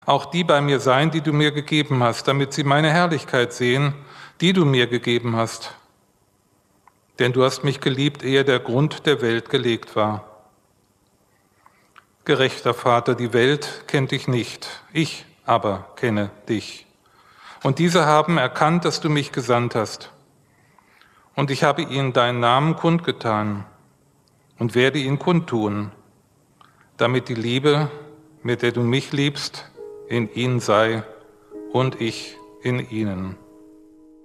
auch die bei mir sein, die du mir gegeben hast, damit sie meine Herrlichkeit sehen, die du mir gegeben hast. Denn du hast mich geliebt, ehe der Grund der Welt gelegt war. Gerechter Vater, die Welt kennt dich nicht, ich aber kenne dich. Und diese haben erkannt, dass du mich gesandt hast. Und ich habe ihnen deinen Namen kundgetan und werde ihn kundtun, damit die Liebe, mit der du mich liebst, in ihnen sei und ich in ihnen.